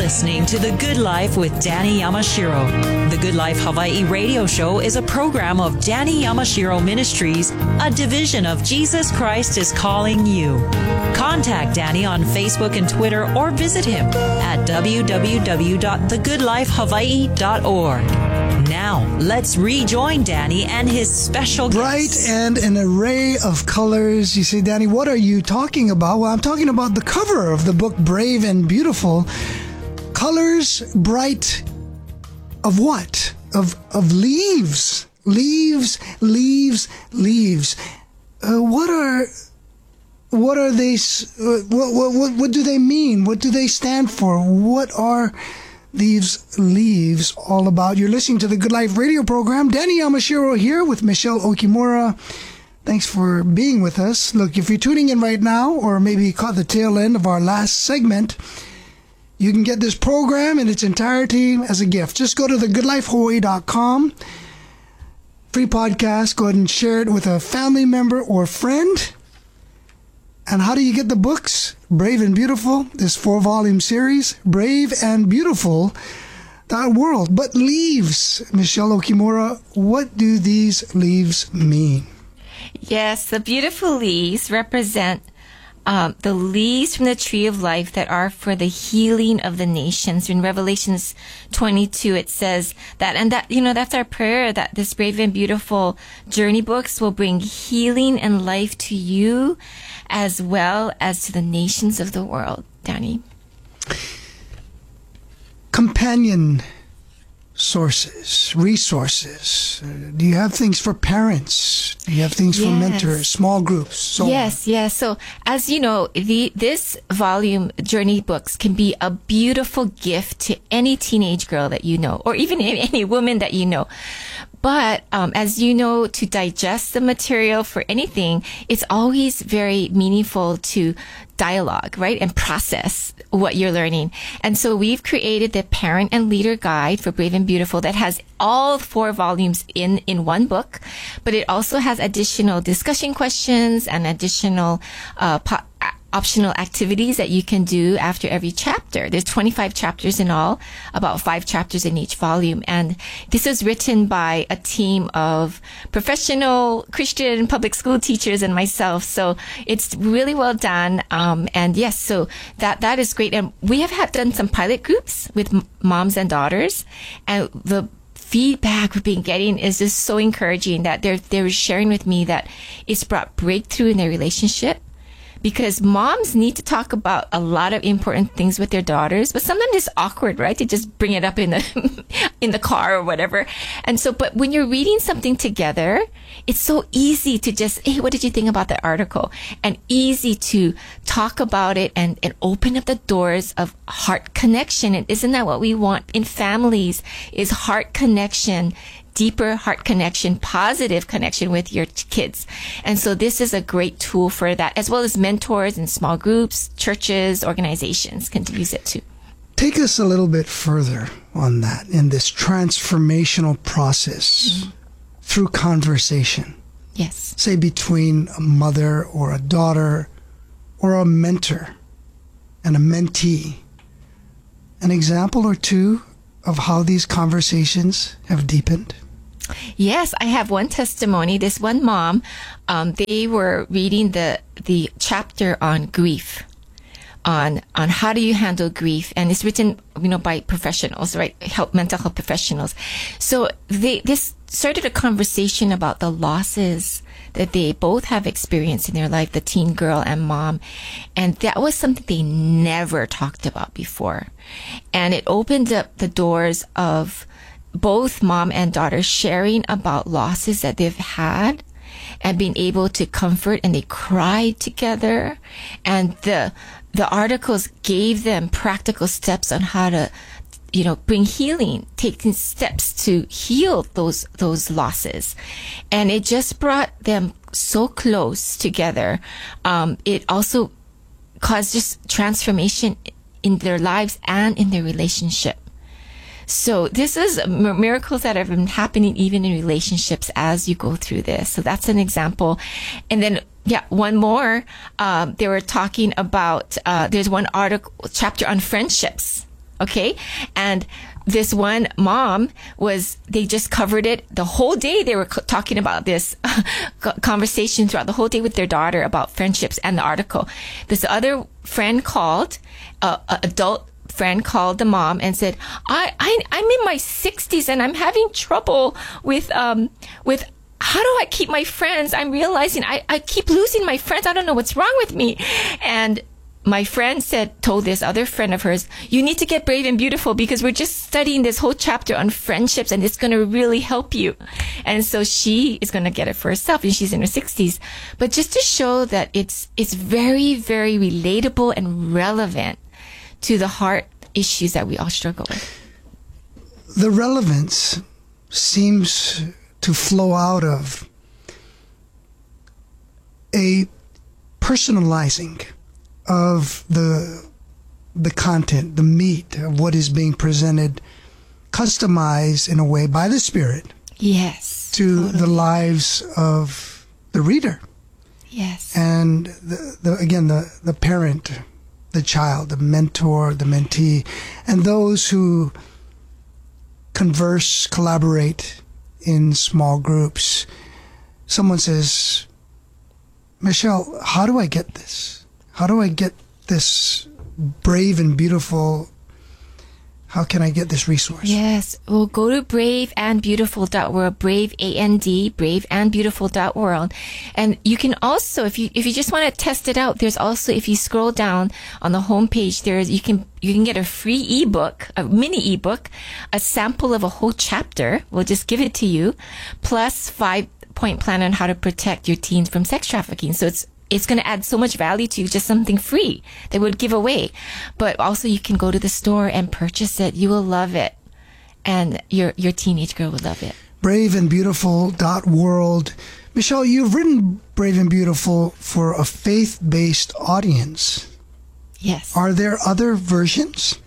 listening to The Good Life with Danny Yamashiro. The Good Life Hawaii radio show is a program of Danny Yamashiro Ministries, a division of Jesus Christ is Calling You. Contact Danny on Facebook and Twitter or visit him at www.thegoodlifehawaii.org. Now, let's rejoin Danny and his special guest. Bright and an array of colors. You say, Danny, what are you talking about? Well, I'm talking about the cover of the book Brave and Beautiful. Colors bright of what? Of leaves. Leaves. What are they? What do they mean? What do they stand for? What are these leaves all about? You're listening to the Good Life radio program. Danny Yamashiro here with Michelle Okimura. Thanks for being with us. Look, if you're tuning in right now, or maybe caught the tail end of our last segment, you can get this program in its entirety as a gift. Just go to thegoodlifehawaii.com. Free podcast. Go ahead and share it with a family member or friend. And how do you get the books? Brave and Beautiful, this 4-volume series, Brave and Beautiful, that world. But leaves, Michelle Okimura, what do these leaves mean? Yes, the beautiful leaves represent the leaves from the tree of life that are for the healing of the nations. In Revelations 22, it says that, and that, that's our prayer, that this Brave and Beautiful journey books will bring healing and life to you as well as to the nations of the world. Danny? Companion sources, resources. Do you have things for parents? Do you have things for mentors, small groups? So yes. So, as you know, this volume, Journey Books, can be a beautiful gift to any teenage girl that you know, or even any woman that you know. But as you know, to digest the material for anything, it's always very meaningful to dialogue, right? And process what you're learning. And so we've created the Parent and Leader Guide for Brave and Beautiful that has all 4 volumes in one book, but it also has additional discussion questions and additional optional activities that you can do after every chapter. There's 25 chapters in all, about 5 chapters in each volume. And this is written by a team of professional Christian public school teachers and myself. So it's really well done. And yes, so that is great. And we have done some pilot groups with moms and daughters, and the feedback we've been getting is just so encouraging that they're sharing with me that it's brought breakthrough in their relationship. Because moms need to talk about a lot of important things with their daughters, but sometimes it's awkward, right? To just bring it up in the car or whatever. And so, but when you're reading something together, it's so easy to just, hey, what did you think about that article? And easy to talk about it and open up the doors of heart connection. And isn't that what we want in families? Is heart connection, deeper heart connection, positive connection with your kids. And so this is a great tool for that, as well as mentors and small groups, churches, organizations can use it too. Take us a little bit further on that in this transformational process through conversation. Yes. Say between a mother or a daughter or a mentor and a mentee. An example or two of how these conversations have deepened? Yes, I have one testimony. This one mom, they were reading the chapter on grief, on how do you handle grief, and it's written, by professionals, right? Mental health professionals. So this started a conversation about the losses that they both have experienced in their life, the teen girl and mom, and that was something they never talked about before, and it opened up the doors of both mom and daughter sharing about losses that they've had and being able to comfort, and they cried together. And the articles gave them practical steps on how to, bring healing, taking steps to heal those losses. And it just brought them so close together. It also caused just transformation in their lives and in their relationship. So this is miracles that have been happening even in relationships as you go through this. So that's an example. And then, one more. They were talking about, there's one chapter on friendships. Okay. And this one mom they just covered it the whole day. They were talking about this conversation throughout the whole day with their daughter about friendships and the article. This other friend called, adult friend called the mom and said, I'm in my 60s and I'm having trouble with how do I keep my friends? I'm realizing I keep losing my friends. I don't know what's wrong with me. And my friend told this other friend of hers, you need to get brave and beautiful because we're just studying this whole chapter on friendships and it's going to really help you. And so she is going to get it for herself and she's in her 60s. But just to show that it's very, very relatable and relevant to the heart issues that we all struggle with. The relevance seems to flow out of a personalizing of the content, the meat of what is being presented, customized in a way by the Spirit. Yes. To the lives of the reader. Yes. And the parent, the child, the mentor, the mentee, and those who converse, collaborate in small groups. Someone says, Michelle, how do I get this? How do I get this brave and beautiful? How can I get this resource? Yes. Well, go to braveandbeautiful.world, braveandbeautiful.world. And you can also, if you just want to test it out, there's also, if you scroll down on the homepage, you can get a free ebook, a mini ebook, a sample of a whole chapter. We'll just give it to you, plus 5-point plan on how to protect your teens from sex trafficking. So it's going to add so much value to you, just something free that would give away. But also you can go to the store and purchase it. You will love it. And your teenage girl will love it. braveandbeautiful.world. Michelle, you've written Brave and Beautiful for a faith-based audience. Yes. Are there other versions?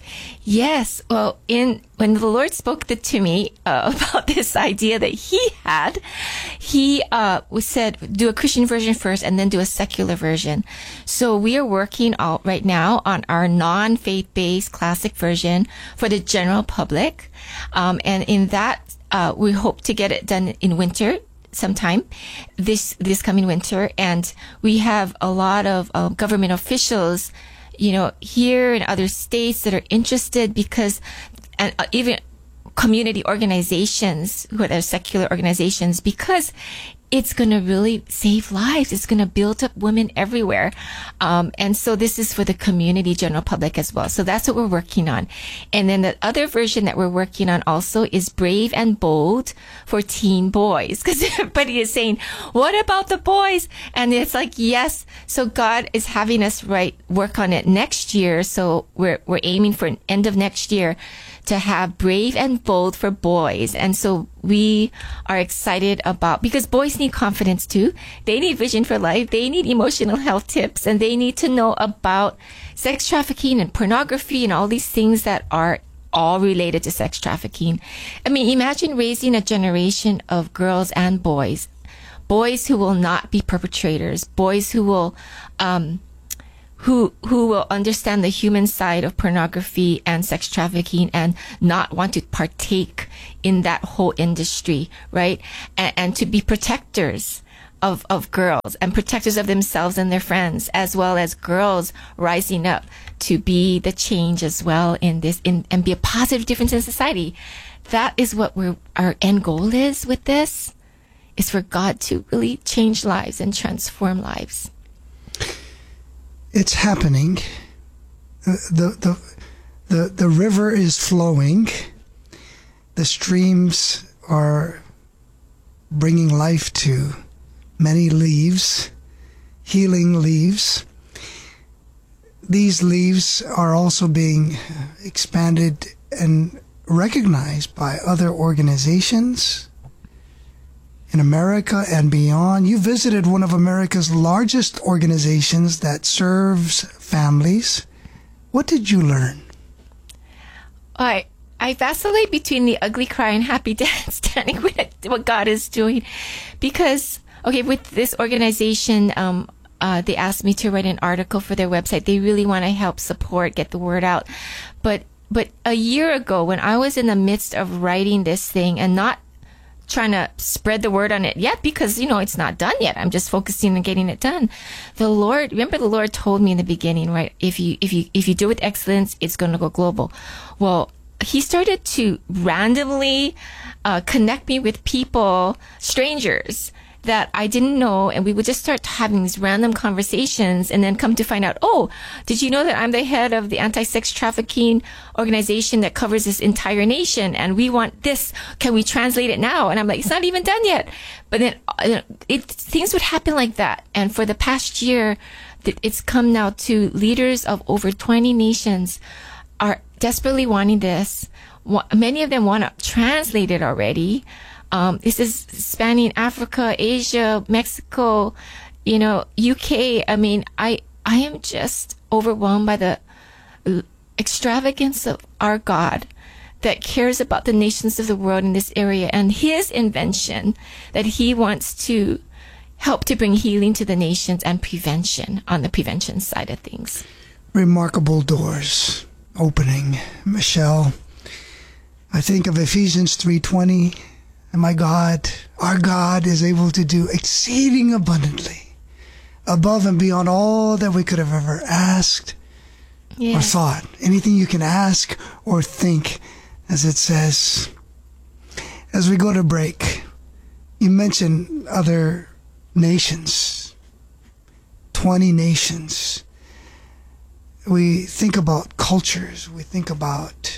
Yes. Well, when the Lord spoke to me about this idea that he had, he said, do a Christian version first and then do a secular version. So we are working out right now on our non-faith-based classic version for the general public. And in that, we hope to get it done in winter sometime this coming winter. And we have a lot of government officials here in other states that are interested and even community organizations who are secular organizations, because it's going to really save lives. It's going to build up women everywhere. And so this is for the community, general public as well. So that's what we're working on. And then the other version that we're working on also is Brave and Bold for teen boys. Because everybody is saying, what about the boys? And it's like, yes. So God is having us work on it next year. So we're aiming for an end of next year to have Brave and Bold for boys. And so we are excited because boys need confidence too. They need vision for life. They need emotional health tips, and they need to know about sex trafficking and pornography and all these things that are all related to sex trafficking. I mean, imagine raising a generation of girls and boys who will not be perpetrators, boys who will, who will understand the human side of pornography and sex trafficking and not want to partake in that whole industry, right? And to be protectors of girls and protectors of themselves and their friends, as well as girls rising up to be the change as well and be a positive difference in society. That is what our end goal is with this, is for God to really change lives and transform lives. It's happening. The river is flowing. The streams are bringing life to many leaves, healing leaves. These leaves are also being expanded and recognized by other organizations in America and beyond. You visited one of America's largest organizations that serves families. What did you learn? I vacillate between the ugly cry and happy dance, standing with what God is doing. Because, with this organization, they asked me to write an article for their website. They really want to help support, get the word out. But But a year ago, when I was in the midst of writing this thing and not trying to spread the word on it yet, because, it's not done yet. I'm just focusing on getting it done. The Lord told me in the beginning, right? If you do it with excellence, it's going to go global. Well, he started to randomly connect me with people, strangers that I didn't know, and we would just start having these random conversations and then come to find out, oh, did you know that I'm the head of the anti-sex trafficking organization that covers this entire nation, and we want this, can we translate it now? And I'm like, it's not even done yet. But then things would happen like that. And for the past year, it's come now to leaders of over 20 nations are desperately wanting this. Many of them want to translate it already. This is spanning Africa, Asia, Mexico, UK. I mean, I am just overwhelmed by the extravagance of our God that cares about the nations of the world in this area, and his invention that he wants to help to bring healing to the nations and prevention on the prevention side of things. Remarkable doors opening. Michelle, I think of Ephesians 3:20. And my God, our God is able to do exceeding abundantly, above and beyond all that we could have ever asked or thought. Anything you can ask or think, as it says. As we go to break, you mentioned other nations, 20 nations. We think about cultures. We think about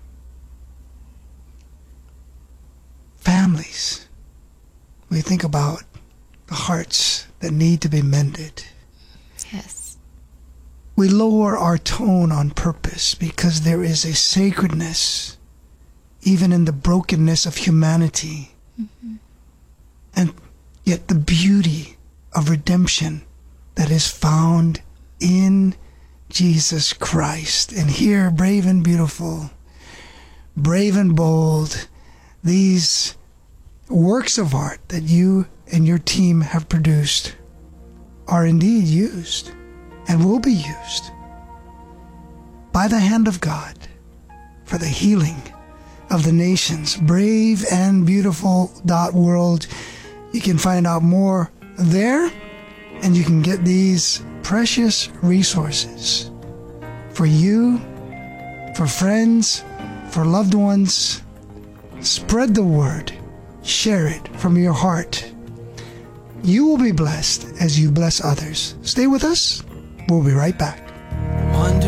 families. We think about the hearts that need to be mended. Yes. We lower our tone on purpose because there is a sacredness even in the brokenness of humanity. Mm-hmm. And yet the beauty of redemption that is found in Jesus Christ. And here, brave and beautiful, brave and bold, these works of art that you and your team have produced are indeed used and will be used by the hand of God for the healing of the nations. braveandbeautiful.world. You can find out more there, and you can get these precious resources for you, for friends, for loved ones. Spread the word. Share it from your heart. You will be blessed as you bless others. Stay with us. We'll be right back.